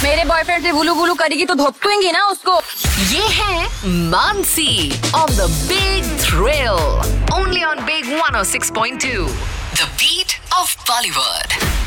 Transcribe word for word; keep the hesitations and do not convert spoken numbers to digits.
मेरे बॉयफ्रेंड से बुलू बुलू करेगी तो धोपकूंगी ना उसको। ये है Mansi on the big thrill, only on big one oh six point two, the beat of Bollywood.